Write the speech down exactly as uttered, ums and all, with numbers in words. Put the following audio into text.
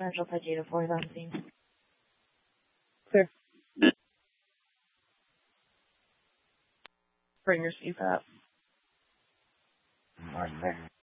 Central Flight Data four is on scene. Clear. Bring your C PAP. Martin,